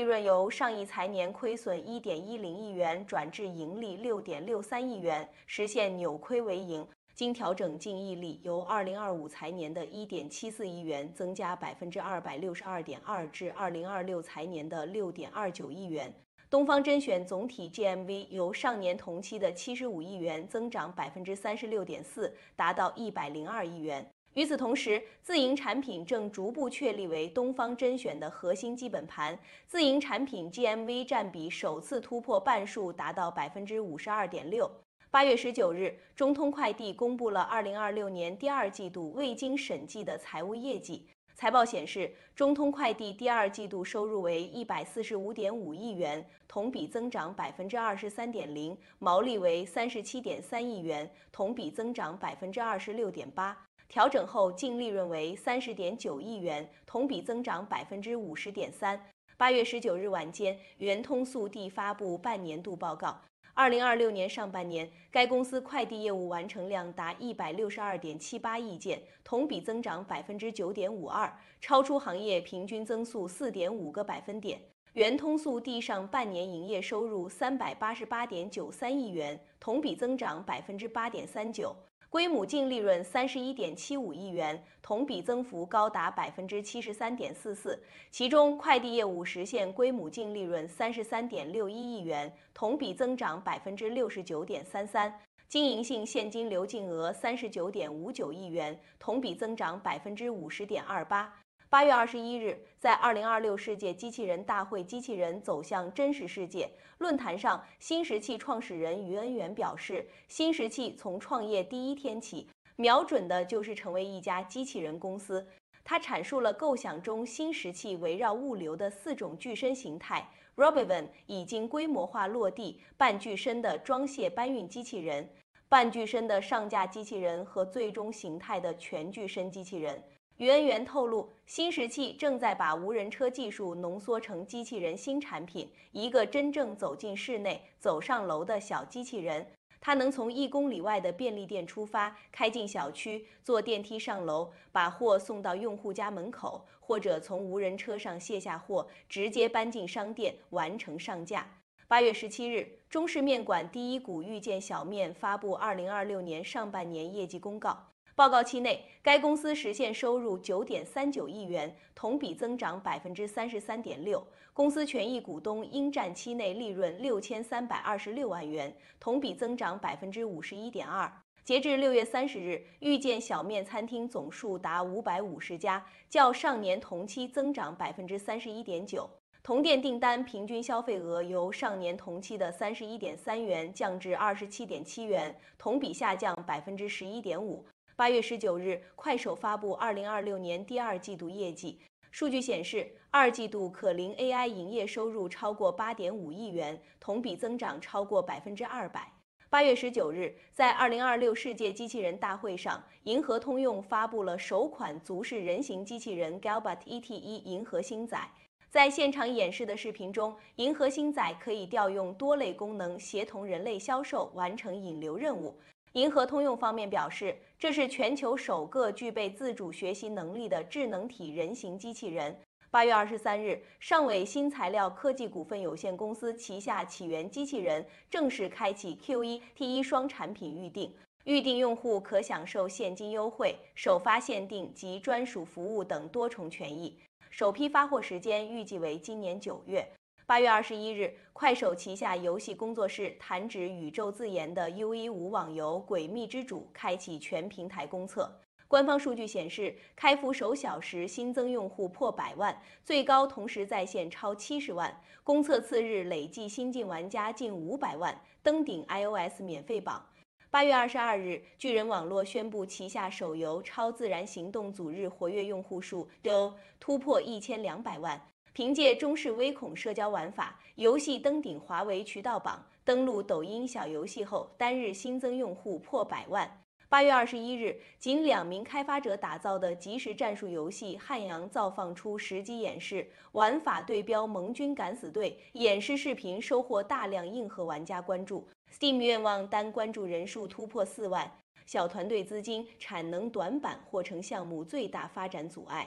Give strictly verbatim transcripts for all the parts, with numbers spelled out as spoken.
润由上一财年亏损 一点一零亿元转至盈利 六点六三亿元，实现扭亏为盈。经调整净益利由二零二五财年的 一点七四亿元增加 百分之二百六十二点二 至二零二六财年的 六点二九亿元。东方甄选总体 G M V 由上年同期的七十五亿元增长 百分之三十六点四， 达到一百零二亿元。与此同时，自营产品正逐步确立为东方甄选的核心基本盘，自营产品 G M V 占比首次突破半数，达到 百分之五十二点六。八月十九日，中通快递公布了二零二六年第二季度未经审计的财务业绩。财报显示，中通快递第二季度收入为一百四十五点五亿元，同比增长 百分之二十三点零， 毛利为三十七点三亿元，同比增长 百分之二十六点八。调整后净利润为三十点九亿元，同比增长 百分之五十点三。八月十九日晚间，圆通速递发布半年度报告。二零二六年上半年，该公司快递业务完成量达一百六十二点七八亿件，同比增长 百分之九点五二， 超出行业平均增速 四点五个百分点。圆通速递上半年营业收入三百八十八点九三亿元，同比增长 百分之八点三九。归母净利润三十一点七五亿元，同比增幅高达 百分之七十三点四四， 其中快递业务实现归母净利润三十三点六一亿元，同比增长 百分之六十九点三三， 经营性现金流净额三十九点五九亿元，同比增长 百分之五十点二八。八月二十一日，在二零二六世界机器人大会机器人走向真实世界论坛上，新石器创始人于恩元表示，新石器从创业第一天起，瞄准的就是成为一家机器人公司。他阐述了构想中新石器围绕物流的四种具身形态。Robovan 已经规模化落地半具身的装卸搬运机器人、半具身的上架机器人和最终形态的全具身机器人。于恩元透露，新石器正在把无人车技术浓缩成机器人新产品，一个真正走进室内、走上楼的小机器人。它能从一公里外的便利店出发，开进小区，坐电梯上楼，把货送到用户家门口，或者从无人车上卸下货，直接搬进商店，完成上架。八月十七日，中式面馆第一股遇见小面发布二零二六年上半年业绩公告。报告期内，该公司实现收入 九点三九亿元，同比增长 百分之三十三点六。公司权益股东应占期内利润六千三百二十六万元，同比增长 百分之五十一点二。截至六月三十日，遇见小面餐厅总数达五百五十家，较上年同期增长 百分之三十一点九。同店订单平均消费额由上年同期的 三十一点三元降至 二十七点七元，同比下降 百分之十一点五。八月十九日，快手发布二零二六年第二季度业绩。数据显示，二季度可伶 A I 营业收入超过 八点五亿元，同比增长超过 百分之二百。八月十九日，在二零二六世界机器人大会上，银河通用发布了首款足式人形机器人 Galbot E T 一 银河星仔。在现场演示的视频中，银河星仔可以调用多类功能，协同人类销售完成引流任务。银河通用方面表示，这是全球首个具备自主学习能力的智能体人形机器人。八月二十三日，上伟新材料科技股份有限公司旗下起源机器人正式开启 Q 一 T 一双产品预定，预定用户可享受现金优惠、首发限定及专属服务等多重权益。首批发货时间预计为今年九月。八月二十一日，快手旗下游戏工作室弹指宇宙自研的 U 一五 网游《诡秘之主》开启全平台公测。官方数据显示，开服首小时新增用户破百万，最高同时在线超七十万。公测次日累计新进玩家近五百万，登顶 iOS 免费榜。八月二十二日，巨人网络宣布旗下手游《超自然行动组》日活跃用户数都突破一千两百万。凭借中式微恐社交玩法，游戏登顶华为渠道榜，登陆抖音小游戏后，单日新增用户破百万。八月二十一日，仅两名开发者打造的即时战术游戏《汉阳造》放出实机演示，玩法对标盟军敢死队，演示视频收获大量硬核玩家关注。Steam 愿望单关注人数突破四万，小团队资金、产能短板或成项目最大发展阻碍。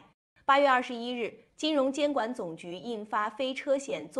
八月二十一日，金融监管总局印发《非车险综